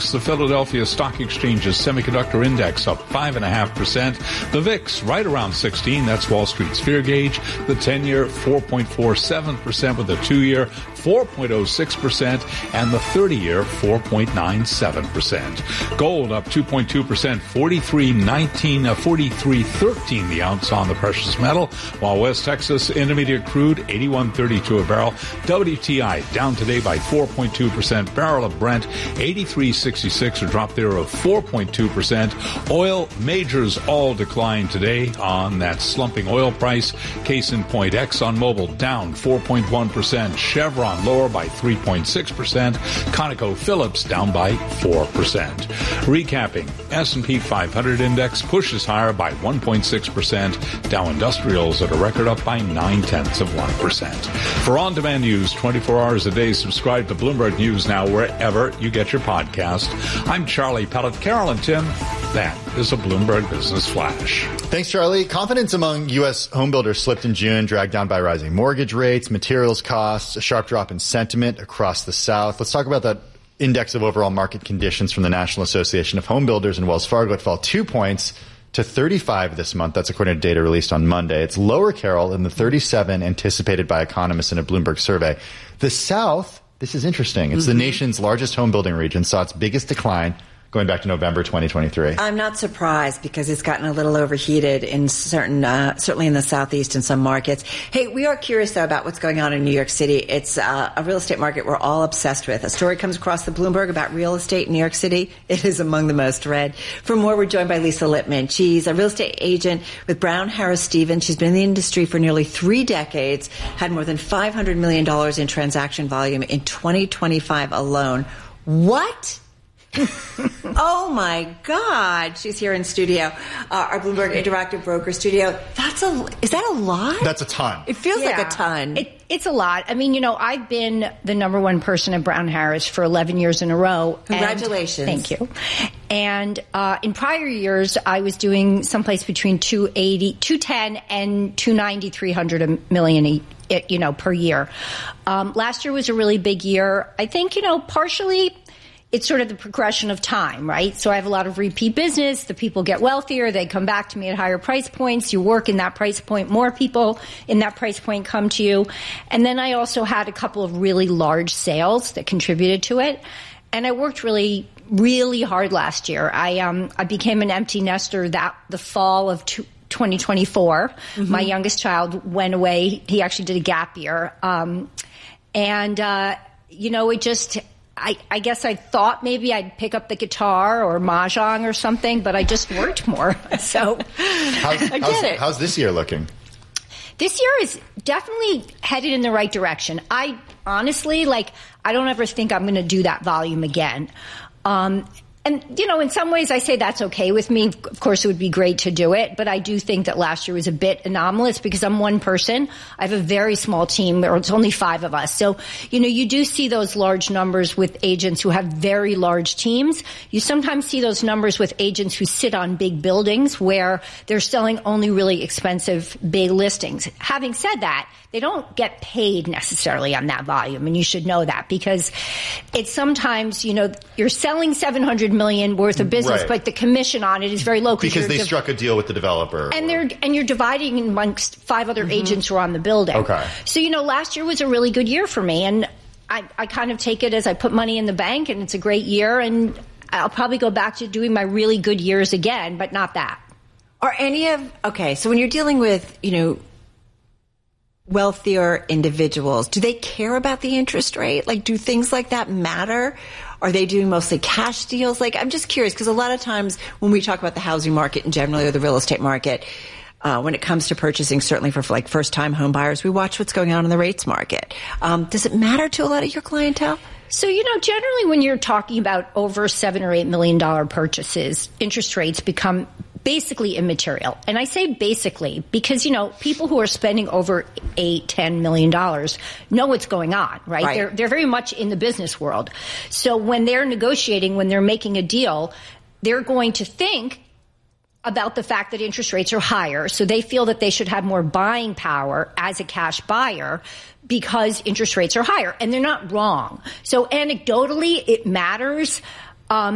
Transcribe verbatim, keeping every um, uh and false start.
stocks. The Philadelphia Stock Exchange's semiconductor index up five point five percent. The V I X right around sixteen. That's Wall Street's fear gauge. The ten-year four point four seven percent with the two-year four point oh six percent and the thirty-year four point nine seven percent. Gold up two point two percent, forty-three nineteen, uh, forty-three thirteen the ounce on the precious metal, while West Texas Intermediate crude eighty-one thirty-two a barrel. W T I down today by four point two percent. Barrel of Brent eighty-three sixty-six, a drop there of four point two percent. Oil majors all declined today on that slumping oil price. Case in point, ExxonMobil down four point one percent. Chevron lower by three point six percent. ConocoPhillips down by four percent. Recapping, S and P five hundred index pushes higher by one point six percent. Dow Industrials at a record up by nine tenths of one percent. For on-demand news twenty-four hours a day, subscribe to Bloomberg News now wherever you get your podcast. I'm Charlie Pellet. Carol and Tim, that is a Bloomberg Business Flash. Thanks, Charlie. Confidence among U S homebuilders slipped in June, dragged down by rising mortgage rates, materials costs, a sharp drop in sentiment across the South. Let's talk about that index of overall market conditions from the National Association of Home Builders and Wells Fargo. It fell two points to thirty-five this month. That's according to data released on Monday. It's lower, Carol, than the thirty-seven anticipated by economists in a Bloomberg survey. The South, this is interesting. It's mm-hmm. the nation's largest home building region, saw its biggest decline going back to November twenty twenty-three. I'm not surprised because it's gotten a little overheated in certain, uh, certainly in the Southeast and some markets. Hey, we are curious, though, about what's going on in New York City. It's uh, a real estate market we're all obsessed with. A story comes across the Bloomberg about real estate in New York City. It is among the most read. For more, we're joined by Lisa Lippman. She's a real estate agent with Brown Harris Stevens. She's been in the industry for nearly three decades, had more than five hundred million dollars in transaction volume in twenty twenty-five alone. What? Oh my God! She's here in studio, uh, our Bloomberg Interactive Broker studio. That's a is that a lot? That's a ton. It feels yeah. like a ton. It, it's a lot. I mean, you know, I've been the number one person at Brown Harris for eleven years in a row. Congratulations! And, thank you. And uh, in prior years, I was doing someplace between two eighty, two ten, and two ninety, three hundred million a It, you know, per year. Um, last year was a really big year. I think, you know, partially it's sort of the progression of time, right? So I have a lot of repeat business. The people get wealthier. They come back to me at higher price points. You work in that price point. More people in that price point come to you. And then I also had a couple of really large sales that contributed to it. And I worked really, really hard last year. I, um, I became an empty nester that the fall of two, twenty twenty-four. Mm-hmm. My youngest child went away. He actually did a gap year. Um, and, uh, you know, it just, I, I guess I thought maybe I'd pick up the guitar or mahjong or something, but I just worked more. So how's, I did how's, it. How's this year looking? This year is definitely headed in the right direction. I honestly, like, I don't ever think I'm going to do that volume again. Um, And, you know, in some ways I say that's okay with me. Of course, it would be great to do it. But I do think that last year was a bit anomalous because I'm one person. I have a very small team, or it's only five of us. So, you know, you do see those large numbers with agents who have very large teams. You sometimes see those numbers with agents who sit on big buildings where they're selling only really expensive big listings. Having said that, they don't get paid necessarily on that volume, and you should know that because it's sometimes, you know, you're selling seven hundred million worth of business, right. but the commission on it is very low because they div- struck a deal with the developer, and or... they're and you're dividing amongst five other mm-hmm. agents who are on the building. Okay, so you know, last year was a really good year for me, and I, I kind of take it as I put money in the bank, and it's a great year, and I'll probably go back to doing my really good years again, but not that. Are any of okay? So when you're dealing with, you know, wealthier individuals, do they care about the interest rate? Like, do things like that matter? Are they doing mostly cash deals? Like, I'm just curious because a lot of times when we talk about the housing market in general or the real estate market, uh, when it comes to purchasing, certainly for like first-time home buyers, we watch what's going on in the rates market. Um, does it matter to a lot of your clientele? So, you know, generally when you're talking about over seven or eight million dollar purchases, interest rates become basically immaterial. And I say basically because, you know, people who are spending over eight, ten million dollars know what's going on, right? right? They're, they're very much in the business world. So when they're negotiating, when they're making a deal, they're going to think about the fact that interest rates are higher. So they feel that they should have more buying power as a cash buyer because interest rates are higher. And they're not wrong. So anecdotally, it matters. Um,